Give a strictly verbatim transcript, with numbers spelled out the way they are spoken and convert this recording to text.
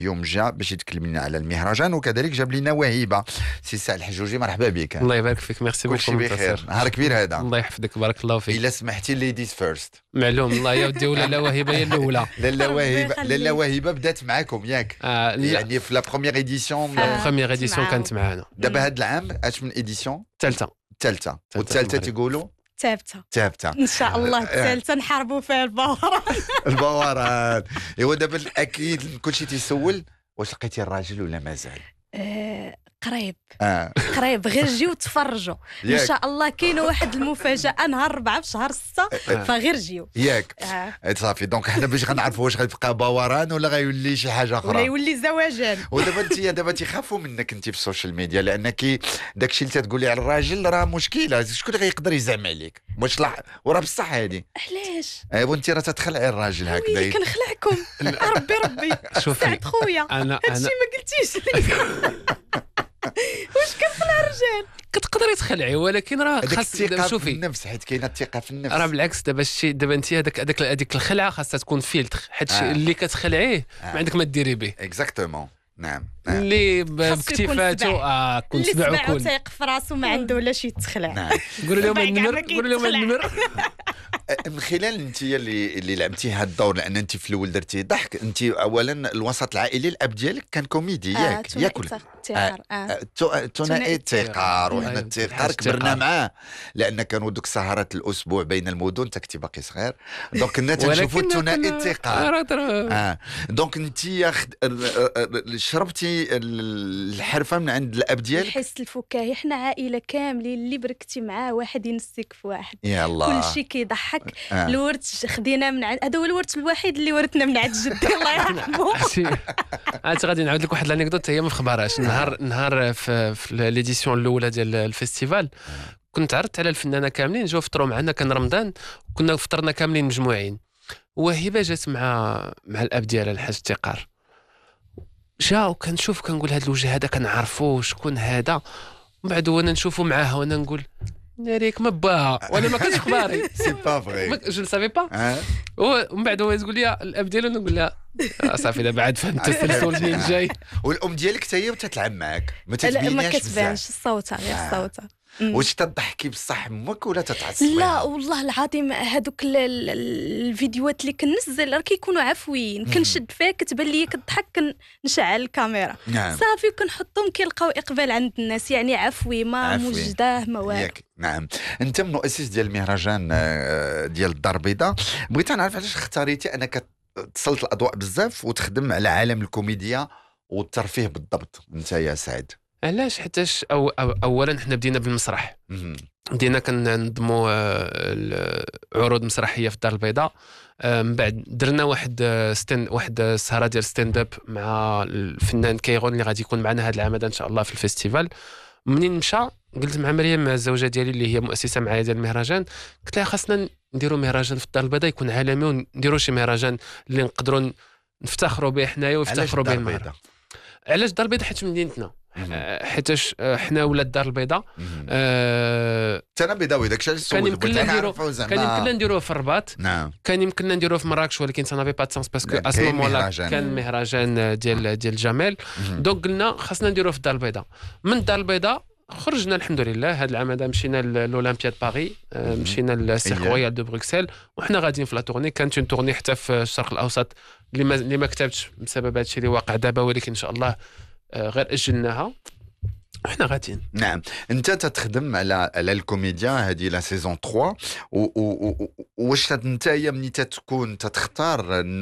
يوم جاء باش يتكلم لنا على المهرجان وكذلك جاب لنا وهيبه. سي سعد الحجوجي مرحبا بك. الله يبارك فيك. ميرسي بوكو. كلشي بخير. نهار كبير هذا. الله يحفظك بارك الله فيك. الا سمحتي ليديز فيرست. معلوم الله يا ودي. ولا لا وهبه هي الاولى. لالا وهبه لالا وهبه بدات معاكم ياك؟ آه يعني في لا بروميير ايديسيون. لا بروميير ايديسيون كانت معانا. دابا هذا العام اش من ايديسيون؟ الثالثه. الثالثه والثالثه تيقولوا ثابته ثابته ان شاء الله. الثالثه نحاربوا فيها البوران. البوران. ايوا دابا اكيد كلشي تيسول واش لقيتي الراجل ولا مازال؟ آه قريب اه قريب، غير جيو تفرجوا ان شاء الله. كاينه واحد المفاجاه نهار أربعة في شهر ستة، فغير جيو ياك. آه. صافي دونك حنا باش غنعرفوا واش غيبقى بوران ولا غيولي شي حاجه اخرى ولا يولي زواجان. ودابا انت دابا تيخافوا منك انت في السوشيال ميديا لانك داكشي اللي تتقولي على الراجل راه مشكله. شكون اللي غيقدر يزعم عليك؟ واش لا وراه بصح هذه علاش؟ ايوا انت راه تتخلعي الراجل هكذا. وي كنخلعكم ربي ربي. شوفي سعد خويا انا هادشي انا ما قلتيش لي. واش كنطلع الرجال كتقدري تخلعي ولكن راه خاص الثقه في شوفي النفس، حيت كاينه الثقه في النفس. راه بالعكس. دابا الشيء دابا انت هذاك هذاك هذيك الخلعه خاصها تكون فيلتر، حيت آه. اللي كتخلعيه ما عندك ما ديري به. اكزاكتومون. نعم نعم اللي خاصو يكون بكتيفاته سبع. اه كنت اللي سبع سمع وكل. وثيق في راسو ما عنده ولا شي تخلع. نعم. قولوا لهم سبع كاع النمر ما قولوا لهم كيتخلع. النمر. من خلال انت اللي اللي لعبتي هذا الدور، لان انت في الاول درتي ضحك. انت اولا الوسط العائلي الاب ديالك كان كوميدي ياك ياكل ثنائي التقار. وحنا التقار كبرنا معاه لان كانوا دوك سهرات الاسبوع بين المدن. انت كنتي باقي صغير دونك كنا تنشوفوا ثنائي التقار. اه دونك انت شربتي الحرفه من عند الاب ديالك. الحس الفكاهي. حنا عائله كاملين اللي بركتي معاه واحد ينسك في واحد. يا الله كل شيء كيضحك. آه. الورث خدينا من عند، هذا هو الورث الوحيد اللي ورثنا من عند جدي الله يرحمه. عاد غادي نعاود لك واحد الانكدوت هي ما مخبراش. نهار نهار في, في ليديسيون الاولى ديال الفيستيفال كنت عرضت على الفنانه كاملين جاو فطروا معنا. كان رمضان كنا فطرنا كاملين مجموعين. وهبه جات مع مع الاب ديالها الحاج تقار. جا وكنشوف كنقول هذا الوجه هذا كنعرفوه شكون هذا. ومن بعد وانا نشوفه معاها وانا نقول ناريك ما باها وانا ما كنتش خباري. سي با فري جو سافي با. ومن بعد هو تقول لي الاب ديالو نقول لها صافي دابا عاد فهمت التسلسل منين جاي. والام ديالك حتى هي تتلعب معاك ما ما تتبيناش كتبانش الصوت غير الصوت. واش تضحكي بصح امك ولا تتعصبي؟ لا والله العظيم هذوك الفيديوهات اللي كننزل راه كيكونوا عفويين. كنشد فيها كتبان لي كضحك كنشعل الكاميرا. نعم. صافي وكنحطهم كيلقاو اقبال عند الناس. يعني عفوي ما عفوي. مجداه ما والو. نعم. انت من مؤسس ديال المهرجان ديال الدار البيضاء. بغيت نعرف علاش اختاريتي انك تصلت الاضواء بزاف وتخدم على عالم الكوميديا والترفيه بالضبط انت يا سعد؟ علاش؟ حيتاش أو أو اولا حنا بدينا بالمسرح. بدينا كننظموا عروض مسرحيه في الدار البيضاء. من بعد درنا واحد ستند واحد السهره ديال ستاند اب مع الفنان كيغون اللي غادي يكون معنا هذا العام هذا ان شاء الله في الفيستيفال. منين مشى قلت مع مريم الزوجه ديالي اللي هي مؤسسه معايا ديال المهرجان، قلت لها خاصنا نديروا مهرجان في الدار البيضاء يكون عالمي ونديروا شي مهرجان اللي نقدروا نفتخروا به حنايا ويفتخروا به المغرب. علاش الدار البيضاء؟ حيت مدينتنا. حيتاش حنا ولاد الدار البيضاء. آه انا بيضاوي داكشي اللي كان يمكن نديرو كان يمكن نديروه في الرباط. نعم. كان يمكن نديروه في مراكش ولكن سا نافي با سانس باسكو اسمو مولا كان مهرجان ديال ديال جمال. دونك قلنا خاصنا نديروه في الدار البيضاء. من الدار البيضاء خرجنا الحمد لله. هذا العام هذا مشينا للاولمبياد باريس، مشينا للسيرك رويال دو بروكسل وحنا غاديين في لا تورني. كانت اون تورني حتى في الشرق الاوسط اللي ما اللي ما كتبتش بسبب هذا الشيء اللي واقع دابا، ولكن ان شاء الله غير اجلناها وحنا غاديين. نعم. انت تتخدم على على الكوميديا هذه لا سيزون ثلاثة. واش انت ملي تتكون تتختار